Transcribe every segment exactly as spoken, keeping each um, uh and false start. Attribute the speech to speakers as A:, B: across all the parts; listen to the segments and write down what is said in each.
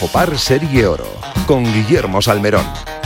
A: Autopar Serie Oro, con Guillermo Salmerón.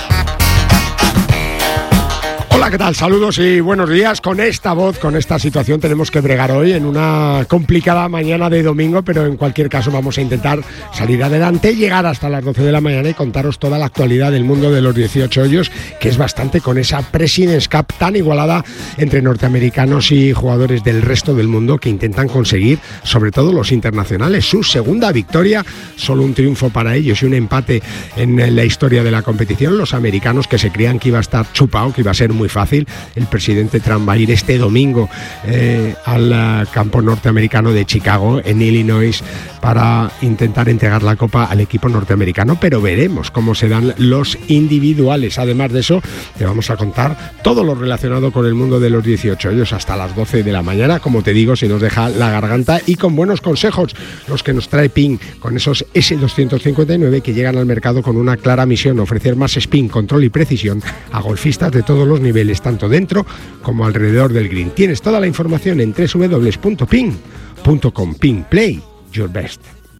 B: Hola, ¿qué tal? Saludos y buenos días. Con esta voz, con esta situación tenemos que bregar hoy en una complicada mañana de domingo, pero en cualquier caso vamos a intentar salir adelante, llegar hasta las doce de la mañana y contaros toda la actualidad del mundo de los dieciocho hoyos, que es bastante, con esa President's Cup tan igualada entre norteamericanos y jugadores del resto del mundo que intentan conseguir, sobre todo los internacionales, su segunda victoria. Solo un triunfo para ellos y un empate en la historia de la competición. Los americanos, que se creían que iba a estar chupado, que iba a ser muy fácil. El presidente Trump va a ir este domingo eh, al uh, campo norteamericano de Chicago, en Illinois, para intentar entregar la copa al equipo norteamericano, pero veremos cómo se dan los individuales. Además de eso, te vamos a contar todo lo relacionado con el mundo de los dieciocho hoyos hasta las doce de la mañana, como te digo, si nos deja la garganta, y con buenos consejos, los que nos trae Ping, con esos ese doscientos cincuenta y nueve que llegan al mercado con una clara misión: ofrecer más spin, control y precisión a golfistas de todos los niveles, tanto dentro como alrededor del green. Tienes toda la información en doble u doble u doble u punto ping punto com. Ping, play your best.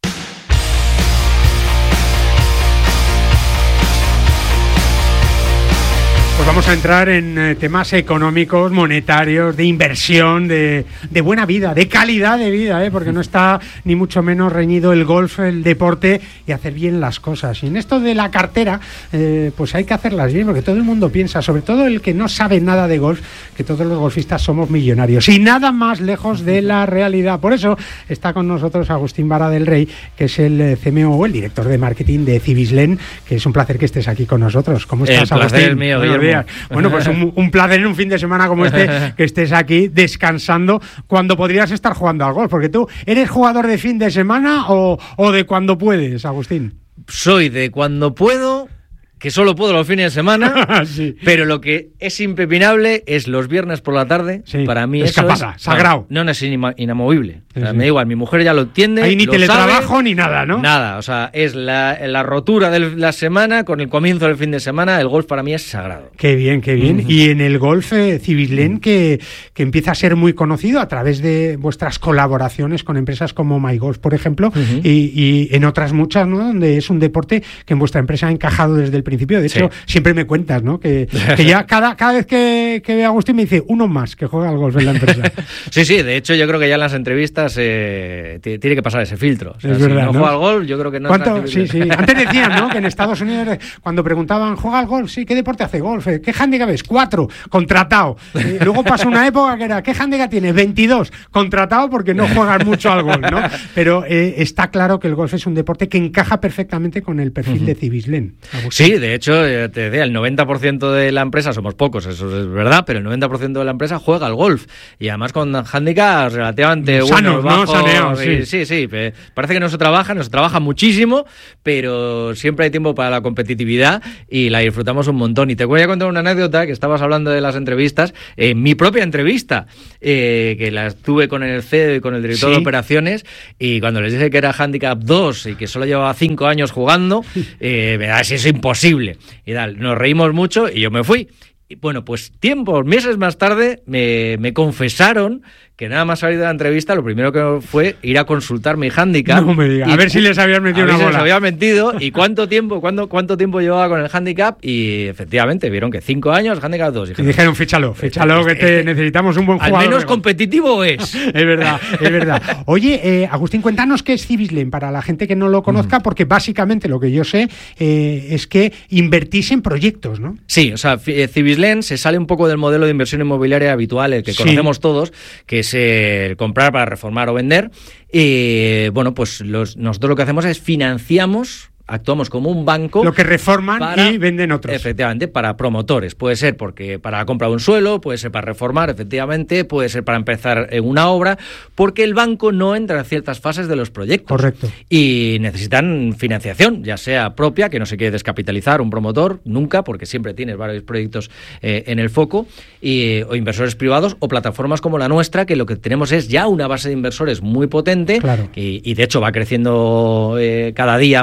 B: Pues vamos a entrar en eh, temas económicos, monetarios, de inversión, de, de buena vida, de calidad de vida, ¿eh? Porque no está ni mucho menos reñido el golf, el deporte y hacer bien las cosas. Y en esto de la cartera, eh, pues hay que hacerlas bien, porque todo el mundo piensa, sobre todo el que no sabe nada de golf, que todos los golfistas somos millonarios y nada más lejos de la realidad. Por eso está con nosotros Agustín Vara del Rey, que es el C M O o el director de marketing de Cibislen, que es un placer que estés aquí con nosotros. ¿Cómo estás,
C: el placer
B: Agustín?
C: Es mío,
B: Buenos días. Bueno, pues un, un placer en un fin de semana como este, que estés aquí descansando cuando podrías estar jugando al golf, porque tú eres jugador de fin de semana o, o de cuando puedes, Agustín.
C: Soy de cuando puedo, que solo puedo los fines de semana,
B: sí.
C: Pero lo que es impepinable es los viernes por la tarde.
B: Sí.
C: Para mí
B: Escapada,
C: eso es
B: sagrado.
C: No, no es inima, inamovible.
B: Sí,
C: o sea,
B: sí.
C: me da igual, mi mujer ya lo entiende.
B: Ahí ni
C: lo
B: teletrabajo
C: sabe,
B: ni nada, ¿no?
C: Nada, o sea, es la, la rotura de la semana con el comienzo del fin de semana. El golf para mí es sagrado.
B: Qué bien, qué bien. Uh-huh. Y en el golf eh, Cibislen, que, que empieza a ser muy conocido a través de vuestras colaboraciones con empresas como MyGolf, por ejemplo, uh-huh. y, y en otras muchas, ¿no? Donde es un deporte que en vuestra empresa ha encajado desde el principio. De hecho, sí. Siempre me cuentas, ¿no? Que, que ya cada, cada vez que, que ve a Agustín me dice uno más que juega al golf en la empresa.
C: Sí, sí, de hecho yo creo que ya en las entrevistas eh, t- tiene que pasar ese filtro. O sea,
B: es
C: si
B: verdad,
C: no,
B: ¿no?
C: juega al golf, yo creo que no.
B: ¿Cuánto? Sí, sí. Antes decían, ¿no? Que en Estados Unidos, cuando preguntaban, ¿juega al golf? Sí, ¿qué deporte hace golf? ¿Qué handicap es? Cuatro, contratado. Eh, luego pasó una época que era, ¿qué handicap tiene? veintidós, contratado porque no juegan mucho al golf, ¿no? Pero eh, está claro que el golf es un deporte que encaja perfectamente con el perfil uh-huh. de Cibislen.
C: Sí, de hecho, eh, te decía, el noventa por ciento de la empresa, somos pocos, eso es verdad, pero el noventa por ciento de la empresa juega al golf y además con handicaps relativamente
B: sanos,
C: buenos, bajos,
B: ¿no? Saneados, sí.
C: Sí, sí, sí, parece que no se trabaja, no se trabaja muchísimo, pero siempre hay tiempo para la competitividad y la disfrutamos un montón. Y te voy a contar una anécdota, que estabas hablando de las entrevistas, en mi propia entrevista, eh, que la tuve con el C E O y con el director ¿Sí? de operaciones, y cuando les dije que era handicap dos y que solo llevaba cinco años jugando, eh, me da, si es imposible. Y tal, nos reímos mucho y yo me fui. Y bueno, pues tiempos, meses más tarde, me, me confesaron que nada más salir de la entrevista, lo primero que fue ir a consultar mi handicap.
B: No me digas, a ver si les habías metido una bola.
C: les había metido y cuánto tiempo, cuánto, cuánto tiempo llevaba con el handicap, y efectivamente vieron que cinco años, handicap dos.
B: Y dijeron, fíchalo, fíchalo, este, que te este, necesitamos un buen jugador.
C: Al menos competitivo es.
B: Es verdad, es verdad. Oye, eh, Agustín, cuéntanos qué es Cibislen para la gente que no lo conozca, porque básicamente lo que yo sé eh, es que invertís en proyectos, ¿no?
C: Sí, o sea, Cibislen se sale un poco del modelo de inversión inmobiliaria habitual, el que sí. conocemos todos, que es eh, comprar para reformar o vender. Y bueno, pues los, nosotros lo que hacemos es financiamos, actuamos como un banco.
B: Lo que reforman para, y venden otros.
C: Efectivamente, para promotores. Puede ser porque para la compra de un suelo, puede ser para reformar, efectivamente, puede ser para empezar en una obra, porque el banco no entra en ciertas fases de los proyectos.
B: Correcto.
C: Y necesitan financiación, ya sea propia, que no se quiere descapitalizar un promotor, nunca, porque siempre tienes varios proyectos eh, en el foco, y, o inversores privados, o plataformas como la nuestra, que lo que tenemos es ya una base de inversores muy potente,
B: claro.
C: y, y de hecho va creciendo eh, cada día mucho más.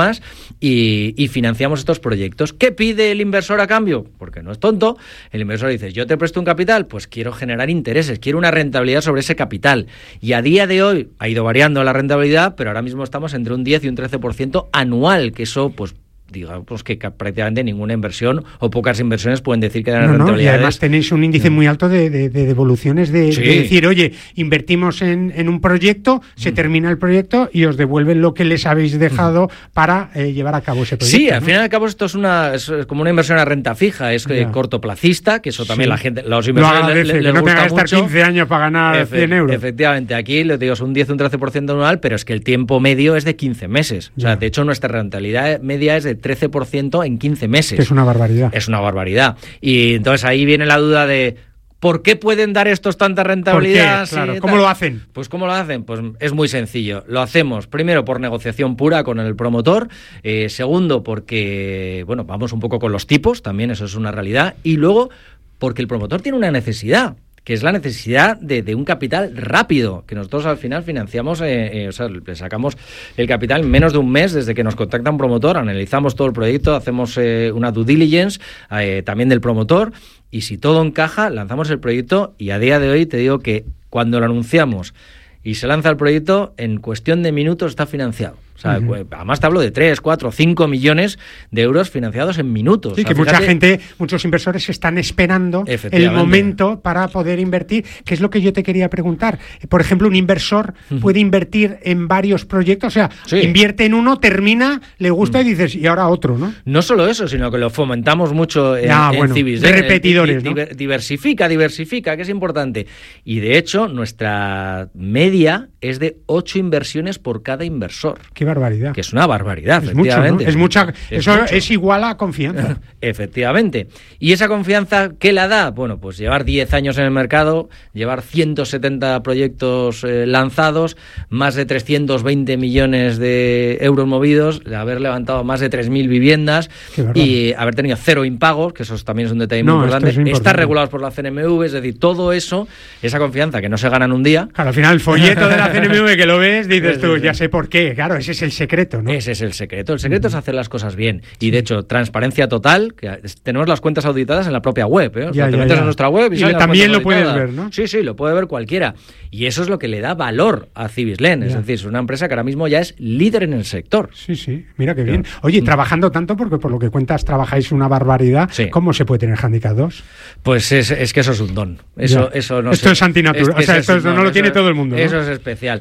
C: demás, y, y financiamos estos proyectos. ¿Qué pide el inversor a cambio? Porque no es tonto. El inversor dice, yo te presto un capital, pues quiero generar intereses, quiero una rentabilidad sobre ese capital. Y a día de hoy ha ido variando la rentabilidad, pero ahora mismo estamos entre un diez y un trece por ciento anual, que eso, pues, digamos que prácticamente ninguna inversión o pocas inversiones pueden decir que dan
D: no,
C: rentabilidades.
D: No, y además tenéis un índice muy alto de, de, de devoluciones de,
C: sí.
D: de decir, oye, invertimos en, en un proyecto, se mm. termina el proyecto y os devuelven lo que les habéis dejado mm. para eh, llevar a cabo ese proyecto.
C: Sí, al
D: ¿no?
C: final y al cabo esto es una es como una inversión a renta fija, es yeah. cortoplacista, que eso también sí. la gente, los inversores les, les
D: no
C: gusta
D: mucho. No que estar quince años para ganar Efe, cien euros.
C: Efectivamente, aquí les digo, es un diez o un trece por ciento anual, pero es que el tiempo medio es de quince meses. Yeah. O sea, de hecho nuestra rentabilidad media es de trece por ciento en quince meses.
D: Es una barbaridad.
C: Es una barbaridad. Y entonces ahí viene la duda de ¿por qué pueden dar estos tanta rentabilidad?
D: Claro, sí, ¿cómo lo hacen?
C: Pues ¿cómo lo hacen? Pues es muy sencillo. Lo hacemos primero por negociación pura con el promotor, eh, segundo porque, bueno, vamos un poco con los tipos, también eso es una realidad, y luego porque el promotor tiene una necesidad, que es la necesidad de, de un capital rápido, que nosotros al final financiamos, eh, eh, o sea, le sacamos el capital en menos de un mes desde que nos contacta un promotor, analizamos todo el proyecto, hacemos eh, una due diligence eh, también del promotor, y si todo encaja, lanzamos el proyecto, y a día de hoy te digo que cuando lo anunciamos y se lanza el proyecto, en cuestión de minutos está financiado. O sea, uh-huh. además te hablo de tres, cuatro, cinco millones de euros financiados en minutos.
D: Sí,
C: o sea,
D: que
C: fíjate,
D: mucha gente, muchos inversores están esperando el momento para poder invertir, que es lo que yo te quería preguntar. Por ejemplo, un inversor uh-huh. puede invertir en varios proyectos, o sea, sí. invierte en uno, termina, le gusta uh-huh. y dices, y ahora otro, ¿no?
C: No solo eso, sino que lo fomentamos mucho en,
D: ah,
C: en
D: bueno,
C: Cibis.
D: De repetidores,
C: ¿no?
D: ¿no?
C: Diversifica, diversifica, que es importante. Y de hecho, nuestra media es de ocho inversiones por cada inversor.
D: ¡Qué barbaridad!
C: Que es una barbaridad,
D: es
C: efectivamente.
D: Mucho, ¿no? Es mucha,
C: es
D: eso
C: mucho.
D: Es igual a confianza.
C: Efectivamente. ¿Y esa confianza qué la da? Bueno, pues llevar diez años en el mercado, llevar ciento setenta proyectos eh, lanzados, más de trescientos veinte millones de euros movidos, haber levantado más de tres mil viviendas y haber tenido cero impagos, que eso también es un detalle muy
D: no,
C: importante.
D: Es importante.
C: Estar regulados por la C N M V, es decir, todo eso, esa confianza que no se gana en un día.
D: Claro, al final el folleto de la C N M V que lo ves, dices tú, ya sé por qué. Claro, ese es el secreto, ¿no?
C: Ese es el secreto. El secreto uh-huh. es hacer las cosas bien. Y de hecho, transparencia total, que tenemos las cuentas auditadas en la propia web, ¿eh? O sea,
D: ya,
C: te
D: ya,
C: metes
D: ya.
C: en nuestra web y,
D: y también lo puedes ver, ¿no?
C: Sí, sí, lo puede ver cualquiera. Y eso es lo que le da valor a Cibislen. Es decir, es una empresa que ahora mismo ya es líder en el sector.
D: Sí, sí. Mira qué bien. Oye, uh-huh. trabajando tanto, porque por lo que cuentas trabajáis una barbaridad, sí. ¿Cómo se puede tener Handicap dos?
C: Pues es, es que eso es un don. Eso, eso no
D: esto
C: sé.
D: es antinatural. Es, o sea, esto es, no, no lo tiene
C: eso,
D: todo el mundo, ¿no?
C: Eso es especial.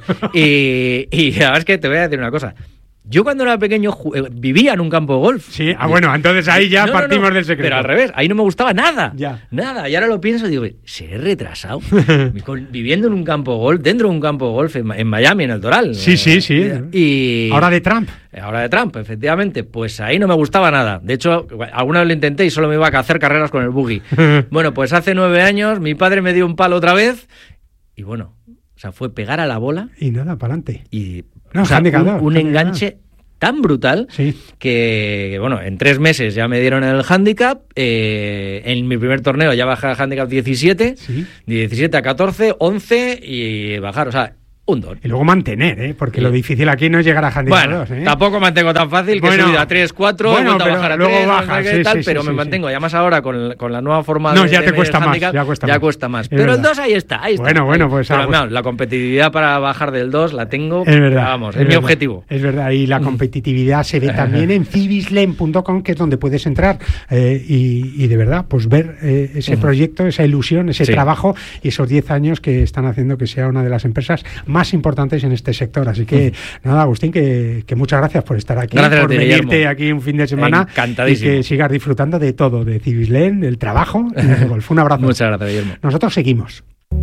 C: y, y la verdad es que te voy a decir una cosa. Yo cuando era pequeño ju- vivía en un campo de golf.
D: Sí, ah, bueno, entonces ahí ya
C: no,
D: partimos
C: no, no,
D: del secreto.
C: Pero al revés, ahí no me gustaba nada.
D: Ya.
C: Nada. Y ahora lo pienso y digo, seré retrasado. Viviendo en un campo de golf, dentro de un campo de golf en, en Miami, en el Doral.
D: Sí, sí, sí.
C: Y
D: ahora de Trump.
C: Ahora de Trump, efectivamente. Pues ahí no me gustaba nada. De hecho, alguna vez lo intenté y solo me iba a hacer carreras con el buggy. Bueno, pues hace nueve años mi padre me dio un palo otra vez y bueno, o sea, fue pegar a la bola.
D: Y nada, para adelante.
C: Y
D: no,
C: o sea, un,
D: handicap,
C: un enganche tan brutal
D: sí.
C: que, bueno, en tres meses ya me dieron el handicap. Eh, en mi primer torneo ya bajé al handicap diecisiete,
D: sí.
C: diecisiete a catorce, once y bajar, o sea, un don.
D: Y luego mantener, ¿eh? Porque sí. lo difícil aquí no es llegar a handicap
C: bueno,
D: dos, ¿eh?
C: Tampoco mantengo tan fácil, que
D: bueno,
C: he subido a tres, cuatro,
D: bueno,
C: he vuelto a bajar a
D: luego
C: tres,
D: bajas,
C: no sé qué
D: sí,
C: tal,
D: sí,
C: pero
D: sí,
C: me
D: sí,
C: mantengo.
D: Sí.
C: Ya más ahora con, con la nueva forma
D: no,
C: de
D: ya
C: de
D: te cuesta
C: handicap,
D: más, ya cuesta
C: ya
D: más.
C: cuesta más.
D: Es
C: Pero
D: verdad.
C: el dos ahí está, ahí está.
D: Bueno, bueno, pues...
C: Pero,
D: ah,
C: no, la competitividad para bajar del dos la tengo,
D: es verdad,
C: vamos, es,
D: es
C: mi
D: verdad,
C: objetivo.
D: Es verdad, y la competitividad se ve también en cibislen punto com, que es donde puedes entrar eh, y, y de verdad, pues ver eh, ese uh-huh. proyecto, esa ilusión, ese sí. trabajo y esos diez años que están haciendo que sea una de las empresas más importantes en este sector. Así que, uh-huh. nada, Agustín, que, que muchas gracias por estar aquí,
C: gracias
D: por
C: ti,
D: venirte
C: Guillermo.
D: aquí un fin de semana y que sigas disfrutando de todo, de Cibislen, del trabajo y del golf. Un abrazo.
C: Muchas gracias, Guillermo.
D: Nosotros seguimos.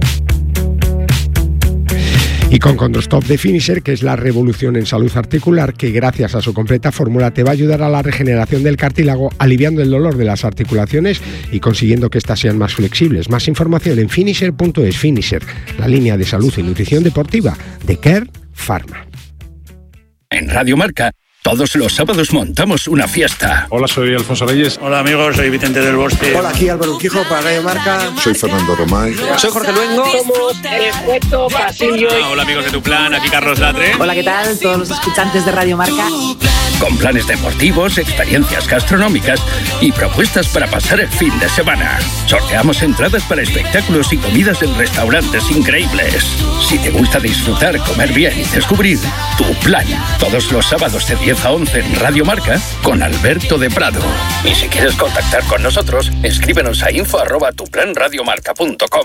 B: Y con Condostop de Finisher, que es la revolución en salud articular, que gracias a su completa fórmula te va a ayudar a la regeneración del cartílago, aliviando el dolor de las articulaciones y consiguiendo que éstas sean más flexibles. Más información en finisher punto es. Finisher, la línea de salud y nutrición deportiva de Care Pharma.
E: En Radio Marca, Todos los sábados montamos una fiesta.
F: Hola, soy Alfonso Reyes.
G: Hola amigos, soy Vicente del Bosque.
H: Hola, aquí Álvaro Urquijo para Radio Marca.
I: Soy Fernando Romay.
J: Soy Jorge Luengo.
K: Somos el Efecto Pasillo.
L: Hola amigos de Tu Plan, aquí Carlos Latre.
M: Hola, ¿qué tal? Todos los escuchantes de Radio Marca.
E: Con planes deportivos, experiencias gastronómicas y propuestas para pasar el fin de semana. Sorteamos entradas para espectáculos y comidas en restaurantes increíbles. Si te gusta disfrutar, comer bien y descubrir, Tu Plan. Todos los sábados de diez a once en Radio Marca con Alberto de Prado. Y si quieres contactar con nosotros, escríbenos a info arroba tuplanradiomarca punto com.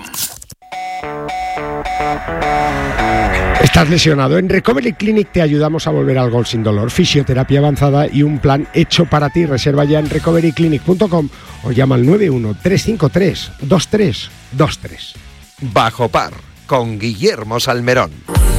B: ¿Estás lesionado? En Recovery Clinic te ayudamos a volver al golf sin dolor. Fisioterapia avanzada y un plan hecho para ti. Reserva ya en recovery clinic punto com o llama al nueve uno tres cinco tres dos tres dos tres.
A: Bajo Par, con Guillermo Salmerón.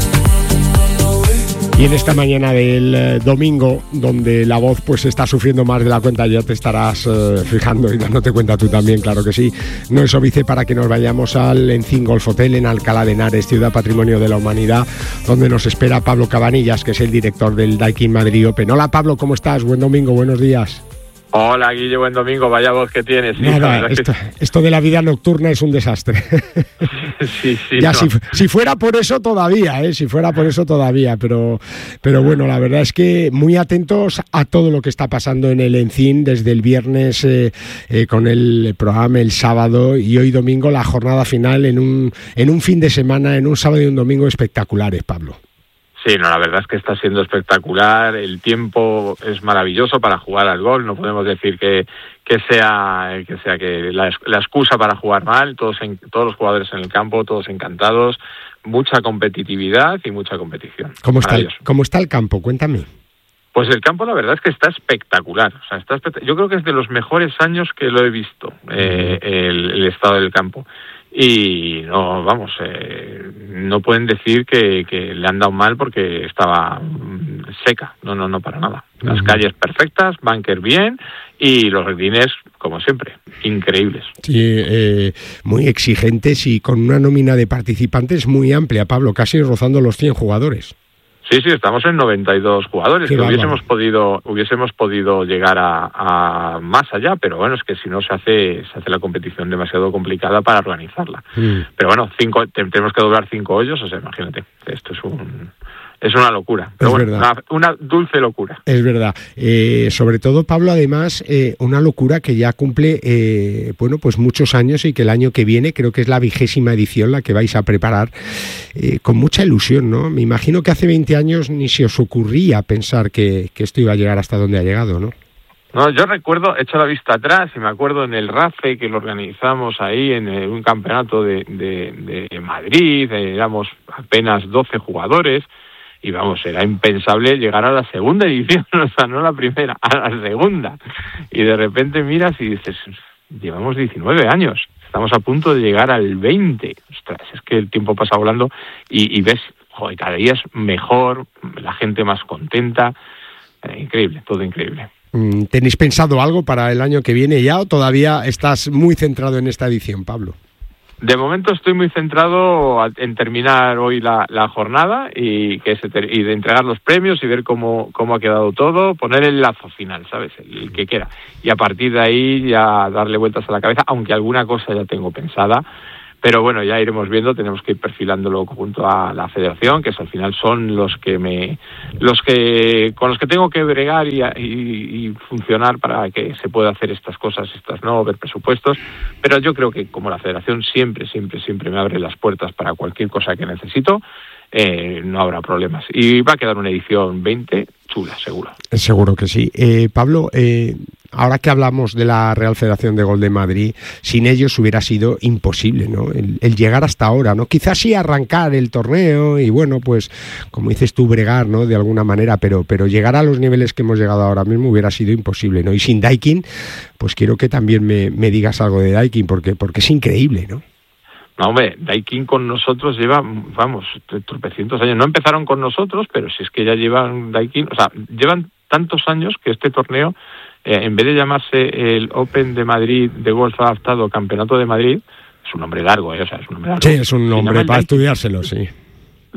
B: Y en esta mañana del eh, domingo, donde la voz pues está sufriendo más de la cuenta, ya te estarás eh, fijando y dándote cuenta tú también, claro que sí. No es óbice para que nos vayamos al Encín Golf Hotel en Alcalá de Henares, Ciudad Patrimonio de la Humanidad, donde nos espera Pablo Cabanillas, que es el director del Daikin Madrid Open. Hola Pablo, ¿cómo estás? Buen domingo, buenos días.
N: Hola Guille, buen domingo, vaya voz que tienes.
B: Nada, esto, esto de la vida nocturna es un desastre.
N: Sí, sí.
B: Ya,
N: no.
B: si, si fuera por eso todavía, ¿eh? si fuera por eso todavía, pero, pero bueno, la verdad es que muy atentos a todo lo que está pasando en el Encín desde el viernes eh, eh, con el programa el sábado y hoy domingo la jornada final en un, en un fin de semana, en un sábado y un domingo espectaculares, Pablo.
N: Sí, no, la verdad es que está siendo espectacular, el tiempo es maravilloso para jugar al golf, no podemos decir que, que sea que sea que la, la excusa para jugar mal, todos en, todos los jugadores en el campo, todos encantados, mucha competitividad y mucha competición.
B: ¿Cómo está, el, ¿Cómo está el campo? Cuéntame.
N: Pues el campo la verdad es que está espectacular, o sea, está espect- yo creo que es de los mejores años que lo he visto, eh, el, el estado del campo. Y no, vamos, eh, no pueden decir que, que le han dado mal porque estaba seca, no, no, no para nada. Las uh-huh. calles perfectas, bunker bien y los greens, como siempre, increíbles.
B: Sí, eh, muy exigentes y con una nómina de participantes muy amplia, Pablo, casi rozando los cien jugadores.
N: Sí, sí, estamos en noventa y dos jugadores,
B: Qué
N: que
B: bárbaro.
N: hubiésemos podido hubiésemos podido llegar a, a más allá, pero bueno, es que si no se hace se hace la competición demasiado complicada para organizarla. Mm. Pero bueno, cinco te, tenemos que doblar cinco hoyos, o sea, imagínate, esto es un es una locura, pero
B: es
N: bueno,
B: verdad.
N: Una, una dulce locura.
B: Es verdad. Eh, sobre todo, Pablo, además, eh, una locura que ya cumple, eh, bueno, pues muchos años y que el año que viene creo que es la vigésima edición la que vais a preparar eh, con mucha ilusión, ¿no? Me imagino que hace veinte años ni se os ocurría pensar que, que esto iba a llegar hasta donde ha llegado, ¿no?
N: No, yo recuerdo, he hecho la vista atrás y me acuerdo en el R A F E que lo organizamos ahí en un campeonato de, de, de Madrid, éramos apenas doce jugadores. Y vamos, era impensable llegar a la segunda edición, o sea, no la primera, a la segunda. Y de repente miras y dices, llevamos diecinueve años, estamos a punto de llegar al veinte. Ostras, es que el tiempo pasa volando y, y ves, joder, cada día es mejor, la gente más contenta. Eh, increíble, todo increíble.
B: ¿Tenéis pensado algo para el año que viene ya o todavía estás muy centrado en esta edición, Pablo?
N: De momento estoy muy centrado en terminar hoy la, la jornada y que se ter- y de entregar los premios y ver cómo, cómo ha quedado todo, poner el lazo final, ¿sabes? El, el que quiera. Y a partir de ahí ya darle vueltas a la cabeza, aunque alguna cosa ya tengo pensada. Pero bueno, ya iremos viendo, tenemos que ir perfilándolo junto a la federación, que es, al final son los que me, los que, con los que tengo que bregar y, y, y funcionar para que se pueda hacer estas cosas, estas no, ver presupuestos. Pero yo creo que como la federación siempre, siempre, siempre me abre las puertas para cualquier cosa que necesito, eh, no habrá problemas. Y va a quedar una edición veinte chula, seguro.
B: Seguro que sí. Eh, Pablo, eh, ahora que hablamos de la Real Federación de Golf de Madrid, sin ellos hubiera sido imposible, ¿no? El, el llegar hasta ahora, ¿no? Quizás sí arrancar el torneo y bueno, pues como dices tú, bregar, ¿no? De alguna manera, pero, pero llegar a los niveles que hemos llegado ahora mismo hubiera sido imposible, ¿no? Y sin Daikin, pues quiero que también me, me digas algo de Daikin, porque, porque es increíble, ¿no?
N: No, hombre, Daikin con nosotros lleva, vamos, tropecientos años. No empezaron con nosotros, pero si es que ya llevan Daikin, o sea, llevan tantos años que este torneo, eh, en vez de llamarse el Open de Madrid de golf adaptado Campeonato de Madrid, es un nombre largo, ¿eh? O sea, es un nombre largo.
B: Sí, es un nombre para estudiárselo, sí.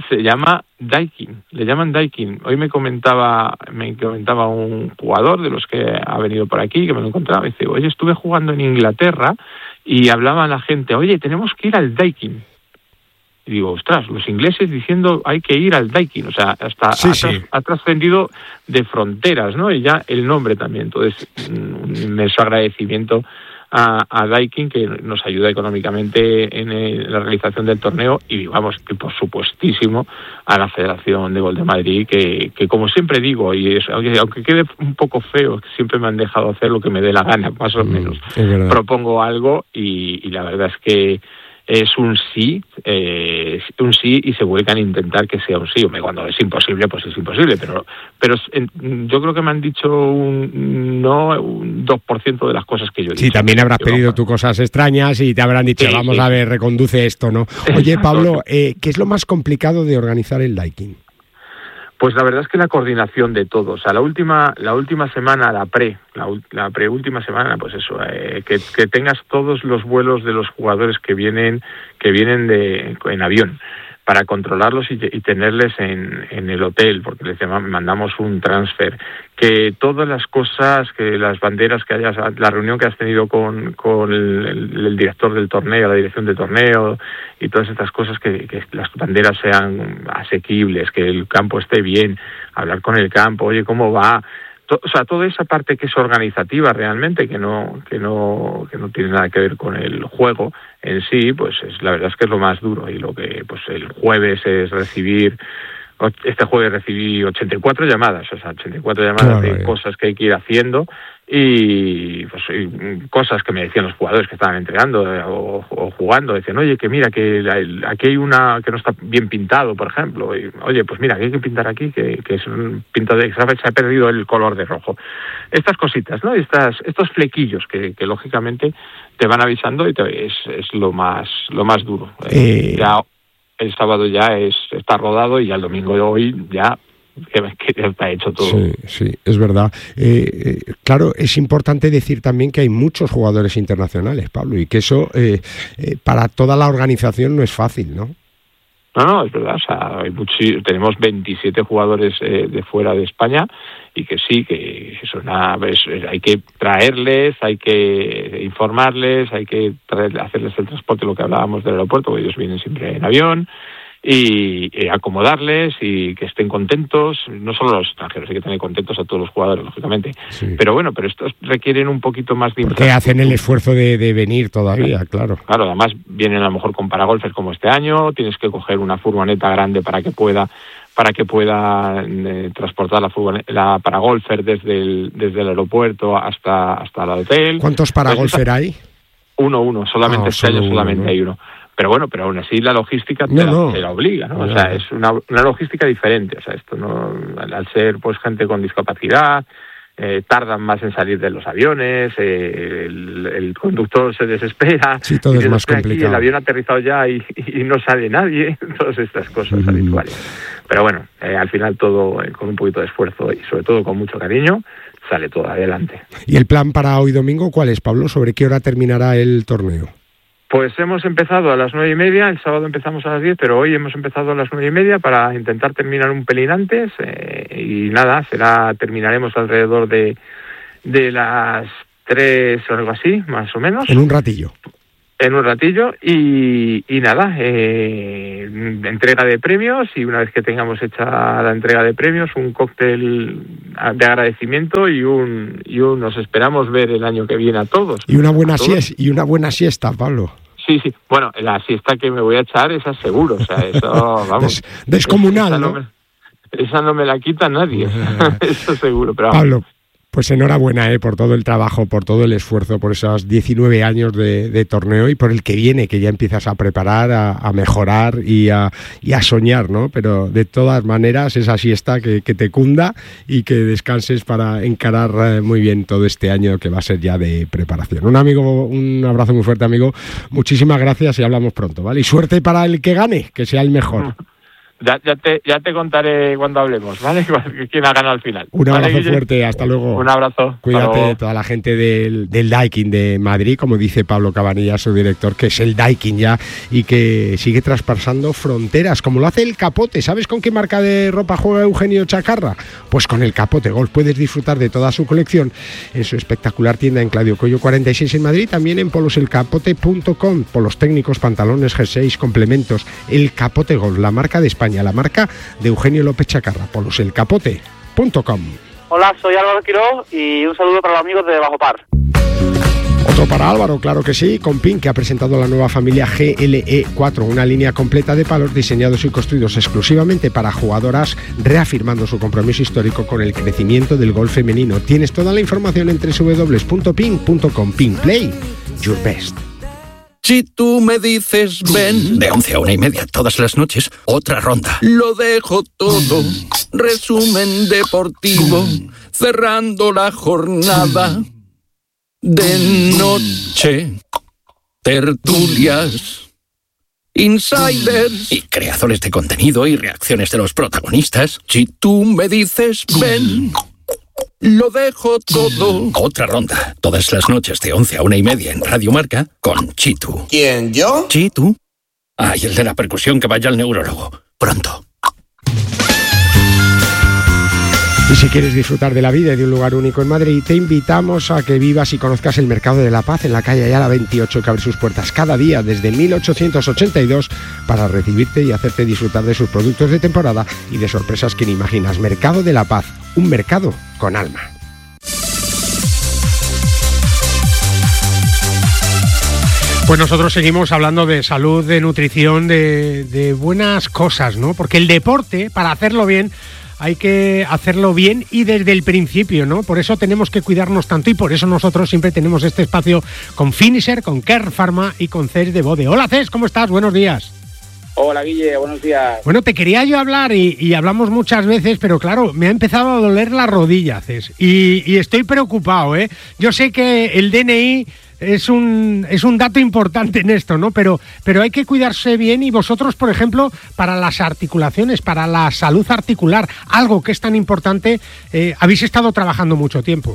N: se llama Daikin, le llaman Daikin. Hoy me comentaba me comentaba un jugador de los que ha venido por aquí, que me lo encontraba, y dice, oye, estuve jugando en Inglaterra y hablaba la gente, oye, tenemos que ir al Daikin. Y digo, ostras, los ingleses diciendo hay que ir al Daikin, o sea, hasta
B: sí,
N: ha,
B: sí.
N: ha trascendido de fronteras, ¿no? Y ya el nombre también. Entonces, un inmenso agradecimiento a, a Daikin, que nos ayuda económicamente en el, la realización del torneo, y vamos, que por supuestísimo a la Federación de Golf de Madrid, que, que como siempre digo, y es, aunque, aunque quede un poco feo, siempre me han dejado hacer lo que me dé la gana, más o menos.
B: Mm,
N: propongo algo y, y la verdad es que es un sí, eh, un sí, y se vuelcan a intentar que sea un sí. Cuando es imposible, pues es imposible, pero pero yo creo que me han dicho un no, un dos por ciento de las cosas que yo he dicho.
B: Sí, también habrás pedido tú cosas extrañas y te habrán dicho, sí, vamos sí. a ver, reconduce esto, ¿no? Oye, Pablo, eh, ¿qué es lo más complicado de organizar el Daikin?
N: Pues la verdad es que la coordinación de todo. O sea, la última la última semana, la pre, la, la pre-última semana, pues eso, eh, que, que tengas todos los vuelos de los jugadores que vienen que vienen de en avión, para controlarlos y, y tenerles en, en el hotel, porque les mandamos un transfer, que todas las cosas, que las banderas que hayas, la reunión que has tenido con, con el, el, el director del torneo, la dirección del torneo, y todas estas cosas, que, que las banderas sean asequibles, que el campo esté bien, hablar con el campo, oye, ¿cómo va? O sea, toda esa parte que es organizativa realmente, que no que no que no tiene nada que ver con el juego en sí, pues es la verdad es que es lo más duro. Y lo que pues el jueves es recibir, este jueves recibí ochenta y cuatro llamadas, o sea, ochenta y cuatro llamadas claro, de eh. cosas que hay que ir haciendo, y pues y cosas que me decían los jugadores que estaban entrenando eh, o, o jugando, decían, oye, que mira, que la, el, aquí hay una que no está bien pintado, por ejemplo, y, oye, pues mira, que hay que pintar aquí, que, que es un pintado de se ha perdido el color de rojo. Estas cositas, ¿no? Estas, estos flequillos que, que lógicamente te van avisando, y te, es, es lo más lo más duro. Eh... Ya el sábado ya es está rodado, y ya el domingo de hoy ya que, que ya está hecho todo.
B: Sí, sí, es verdad. Eh, eh, claro, es importante decir también que hay muchos jugadores internacionales, Pablo, y que eso eh, eh, para toda la organización no es fácil, ¿no?
N: No, no, es verdad. O sea, hay muchos, tenemos veintisiete jugadores eh, de fuera de España, y que sí, que eso nada, es, hay que traerles, hay que informarles, hay que traer, hacerles el transporte, lo que hablábamos del aeropuerto, porque ellos vienen siempre en avión, y, y acomodarles y que estén contentos, no solo los extranjeros, hay que tener contentos a todos los jugadores, lógicamente, sí. Pero bueno, pero estos requieren un poquito más de...
B: Porque hacen el esfuerzo de, de venir todavía, claro.
N: Claro, además vienen a lo mejor con paragolfers como este año, tienes que coger una furgoneta grande para que pueda para que pueda eh, transportar la, furgoneta, la paragolfer desde el, desde el aeropuerto hasta, hasta el hotel.
B: ¿Cuántos paragolfer hay?
N: Uno, uno, solamente
B: ah,
N: este año solamente uno, ¿no? hay uno. Pero bueno, pero aún así la logística te, no, la, no. te la obliga, ¿no? O sea, es una, una logística diferente. O sea, esto no, al ser pues gente con discapacidad, eh, tardan más en salir de los aviones, eh, el, el conductor se desespera.
B: Sí, todo es más complicado.
N: Aquí, el avión ha aterrizado ya y, y no sale nadie, todas estas cosas mm. habituales. Pero bueno, eh, al final todo eh, con un poquito de esfuerzo y sobre todo con mucho cariño, sale todo adelante.
B: ¿Y el plan para hoy domingo cuál es, Pablo? ¿Sobre qué hora terminará el torneo?
N: Pues hemos empezado a las nueve y media, el sábado empezamos a las diez, pero hoy hemos empezado a las nueve y media para intentar terminar un pelín antes, eh, y nada, será terminaremos alrededor de, de las tres o algo así, más o menos.
B: En un ratillo.
N: En un ratillo, y, y nada, eh, entrega de premios, y una vez que tengamos hecha la entrega de premios, un cóctel de agradecimiento y un, y un nos esperamos ver el año que viene a todos.
B: Y una buena siesta, y una buena siesta, Pablo.
N: Sí, sí. Bueno, la siesta que me voy a echar, esa seguro. O sea, eso, vamos.
B: Des, descomunal,
N: esa
B: ¿no?
N: no me, esa no me la quita nadie. Eso seguro. Pero vamos.
B: Pablo, pues enhorabuena eh, por todo el trabajo, por todo el esfuerzo, por esos diecinueve años de, de torneo, y por el que viene, que ya empiezas a preparar, a, a mejorar y a, y a soñar, ¿no? Pero de todas maneras, esa siesta que, que te cunda y que descanses para encarar eh, muy bien todo este año que va a ser ya de preparación. Un amigo, un abrazo muy fuerte, amigo. Muchísimas gracias y hablamos pronto, ¿vale? Y suerte para el que gane, que sea el mejor.
N: Ya, ya, te, ya te contaré cuando hablemos, ¿vale? Quién ha ganado al final.
B: Un abrazo
N: ¿Vale,
B: fuerte, hasta luego.
N: Un abrazo.
B: Cuídate de toda la gente del, del Daikin de Madrid, como dice Pablo Cabanilla, su director, que es el Daikin ya y que sigue traspasando fronteras, como lo hace el Capote. ¿Sabes con qué marca de ropa juega Eugenio Chacarra? Pues con el Capote Golf. Puedes disfrutar de toda su colección en su espectacular tienda en Claudio Coello cuarenta y seis en Madrid, también en polos el capote punto com. Polos técnicos, pantalones, jerseys, complementos. El Capote Golf, la marca de España, la marca de Eugenio López Chacarra. polos el capote punto com.
K: Hola, soy Álvaro Quiró y un saludo para los amigos de Bajo Par.
B: Otro para Álvaro, claro que sí, con Pin, que ha presentado la nueva familia G L E cuatro, una línea completa de palos diseñados y construidos exclusivamente para jugadoras, reafirmando su compromiso histórico con el crecimiento del golf femenino. Tienes toda la información en doble u doble u doble u punto pin punto com. Pin Play, your best.
E: Si tú me dices ven, de once a una y media todas las noches, otra ronda. Lo dejo todo, resumen deportivo, cerrando la jornada. De noche, tertulias, insiders y creadores de contenido y reacciones de los protagonistas. Si tú me dices ven, lo dejo todo. Otra ronda, todas las noches de once a una y media en Radio Marca con Chitu.
H: ¿Quién, yo?
E: ¿Chitu? Ah, y el de la percusión que vaya al neurólogo. Pronto.
B: Y si quieres disfrutar de la vida y de un lugar único en Madrid, te invitamos a que vivas y conozcas el Mercado de la Paz en la calle Ayala veintiocho, que abre sus puertas cada día desde mil ochocientos ochenta y dos para recibirte y hacerte disfrutar de sus productos de temporada y de sorpresas que ni imaginas. Mercado de la Paz, un mercado con alma.
D: Pues nosotros seguimos hablando de salud, de nutrición, de, de buenas cosas, ¿no? Porque el deporte, para hacerlo bien, hay que hacerlo bien y desde el principio, ¿no? Por eso tenemos que cuidarnos tanto y por eso nosotros siempre tenemos este espacio con Finisher, con Care Pharma y con Cés de Bode. Hola Cés, ¿cómo estás? Buenos días.
K: Hola Guille, buenos días.
D: Bueno, te quería yo hablar y, y hablamos muchas veces, pero claro, me ha empezado a doler la rodilla, Cés, y, y estoy preocupado, ¿eh? Yo sé que el D N I es un es un dato importante en esto, ¿no? Pero pero hay que cuidarse bien y vosotros, por ejemplo, para las articulaciones, para la salud articular, algo que es tan importante, eh, habéis estado trabajando mucho tiempo.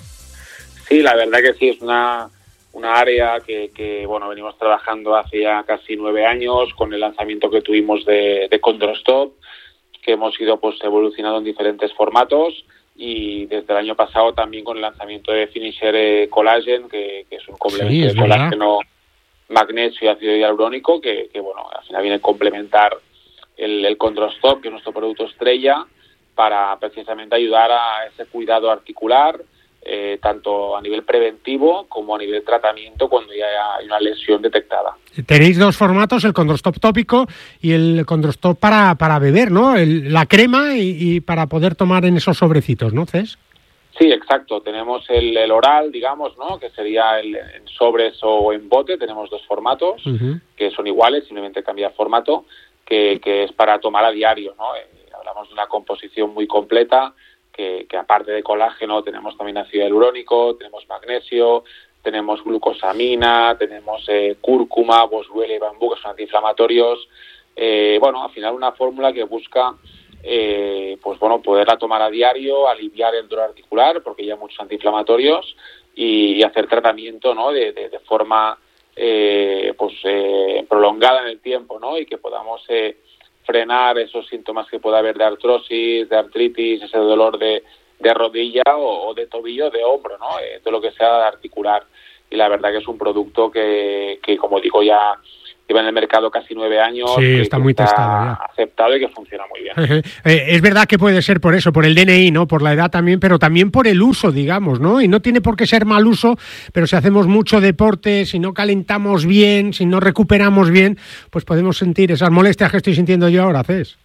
F: Sí, la verdad que sí, es una una área que, que bueno, venimos trabajando hace ya casi nueve años con el lanzamiento que tuvimos de, de Condrostop, que hemos ido pues evolucionando en diferentes formatos. Y desde el año pasado también con el lanzamiento de Finisher eh, Collagen, que, que es un complemento sí, es de colágeno, magnesio y ácido hialurónico, que, que bueno, al final viene a complementar el, el Condrostop, que es nuestro producto estrella, para precisamente ayudar a ese cuidado articular, eh, tanto a nivel preventivo como a nivel tratamiento cuando ya hay una lesión detectada.
D: Tenéis dos formatos, el Condrostop tópico y el Condrostop para, para beber, ¿no? El, la crema y, y para poder tomar en esos sobrecitos, ¿no, Cés?
F: Sí, exacto. Tenemos el, el oral, digamos, ¿no? Que sería el, en sobres o en bote. Tenemos dos formatos uh-huh. que son iguales, simplemente cambia formato, que, que es para tomar a diario, ¿no? Eh, hablamos de una composición muy completa, que, que aparte de colágeno tenemos también ácido hialurónico, tenemos magnesio, tenemos glucosamina, tenemos eh, cúrcuma, boswellia y bambú, que son antiinflamatorios. Eh, bueno, al final una fórmula que busca eh, pues bueno, poderla tomar a diario, aliviar el dolor articular, porque ya hay muchos antiinflamatorios, y, y hacer tratamiento, ¿no? de, de, de forma eh, pues eh, prolongada en el tiempo, ¿no? Y que podamos eh, frenar esos síntomas que pueda haber de artrosis, de artritis, ese dolor de de rodilla o, o de tobillo, de hombro, ¿no? Eh, todo lo que sea articular. Y la verdad que es un producto que, que como digo, ya lleva en el mercado casi nueve años.
D: Sí,
F: que,
D: está
F: que
D: muy
F: está
D: testado ya.
F: aceptado y que funciona muy bien.
D: eh, es verdad que puede ser por eso, por el D N I, ¿no? Por la edad también, pero también por el uso, digamos, ¿no? Y no tiene por qué ser mal uso, pero si hacemos mucho deporte, si no calentamos bien, si no recuperamos bien, pues podemos sentir esas molestias que estoy sintiendo yo ahora, Cés.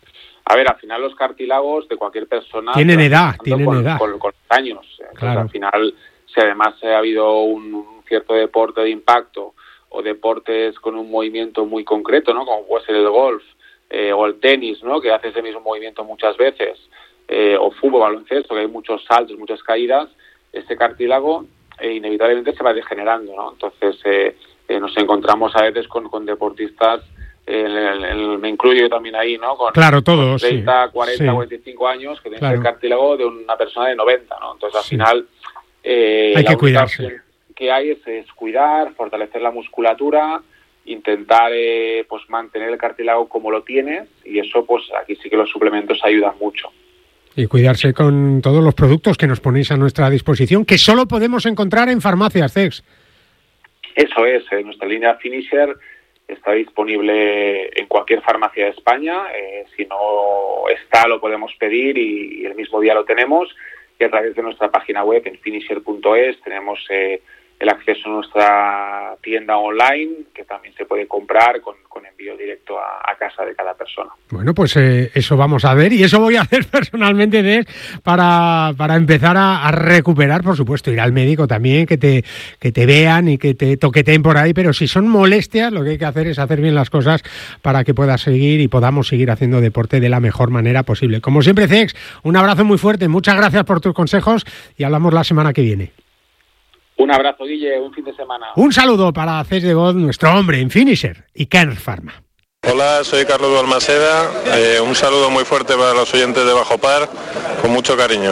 F: A ver, al final los cartílagos de cualquier persona...
D: Tienen edad, tienen
F: con,
D: edad.
F: Con, con años. Entonces,
D: claro.
F: Al final, si además ha habido un, un cierto deporte de impacto o deportes con un movimiento muy concreto, ¿no? Como puede ser el golf eh, o el tenis, ¿no? Que hace ese mismo movimiento muchas veces, eh, o fútbol, baloncesto, que hay muchos saltos, muchas caídas, este cartílago eh, inevitablemente se va degenerando, ¿no? Entonces, eh, eh, nos encontramos a veces con, con deportistas el, el, el, me incluyo yo también ahí, ¿no? Con,
B: claro, todos,
F: con treinta,
B: sí.
F: cuarenta,
B: sí.
F: cuarenta y cinco años, que tiene
B: claro.
F: el cartílago de una persona de noventa, ¿no? Entonces, al sí. final, eh,
B: hay
F: la
B: que cuidarse.
F: Que hay es, es cuidar, fortalecer la musculatura, intentar eh, pues mantener el cartílago como lo tienes, y eso, pues aquí sí que los suplementos ayudan mucho.
B: Y cuidarse con todos los productos que nos ponéis a nuestra disposición, que solo podemos encontrar en farmacias, Cex.
F: Eso es, eh, nuestra línea Finisher está disponible en cualquier farmacia de España. Eh, si no está, lo podemos pedir y, y el mismo día lo tenemos. Y a través de nuestra página web en finisher punto es tenemos eh, el acceso a nuestra tienda online, que también se puede comprar con, con envío directo a, a casa de cada persona.
B: Bueno, pues eh, eso vamos a ver, y eso voy a hacer personalmente de, para, para empezar a, a recuperar, por supuesto, ir al médico también, que te, que te vean y que te toqueteen por ahí, pero si son molestias, lo que hay que hacer es hacer bien las cosas para que puedas seguir y podamos seguir haciendo deporte de la mejor manera posible. Como siempre, Cex, un abrazo muy fuerte, muchas gracias por tus consejos y hablamos la semana que viene.
F: Un abrazo, Guille, un fin de semana.
B: Un saludo para Cex de Voz, nuestro hombre en Finisher y Kern Pharma.
I: Hola, soy Carlos Balmaseda. Eh, un saludo muy fuerte para los oyentes de Bajo Par, con mucho cariño.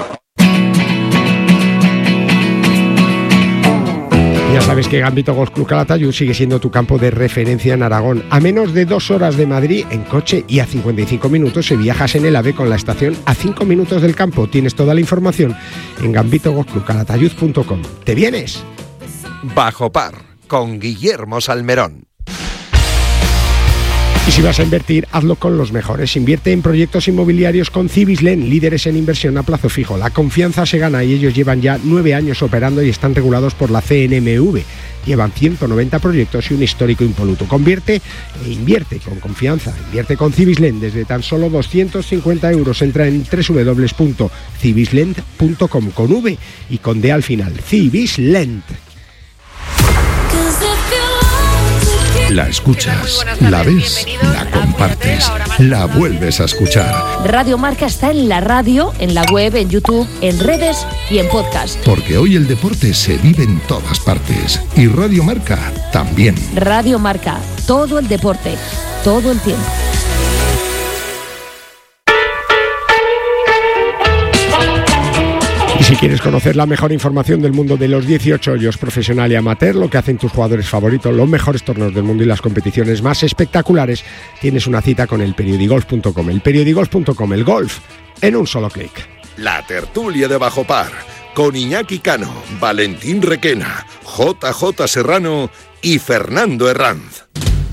B: Ya sabes que Gambito Golf Club Calatayud sigue siendo tu campo de referencia en Aragón. A menos de dos horas de Madrid en coche y a cincuenta y cinco minutos si viajas en el AVE con la estación a cinco minutos del campo. Tienes toda la información en gambito golf club calatayud punto com. ¿Te vienes?
A: Bajo Par, con Guillermo Salmerón.
B: Y si vas a invertir, hazlo con los mejores. Invierte en proyectos inmobiliarios con Cibislen, líderes en inversión a plazo fijo. La confianza se gana y ellos llevan ya nueve años operando y están regulados por la C N M V. Llevan ciento noventa proyectos y un histórico impoluto. Convierte e invierte con confianza. Invierte con Cibislen desde tan solo doscientos cincuenta euros. Entra en doble u doble u doble u punto cibislend punto com con V y con D al final. Cibislend.
J: La escuchas, la ves, la compartes, la vuelves a escuchar.
O: Radio Marca está en la radio, en la web, en YouTube, en redes y en podcast.
J: Porque hoy el deporte se vive en todas partes. Y Radio Marca también.
O: Radio Marca, todo el deporte, todo el tiempo.
B: Y si quieres conocer la mejor información del mundo de los dieciocho hoyos profesional y amateur, lo que hacen tus jugadores favoritos, los mejores torneos del mundo y las competiciones más espectaculares, tienes una cita con el periodigolf punto com. El periodigolf punto com, el golf en un solo clic.
J: La tertulia de Bajo Par, con Iñaki Cano, Valentín Requena, J J Serrano y Fernando Herranz.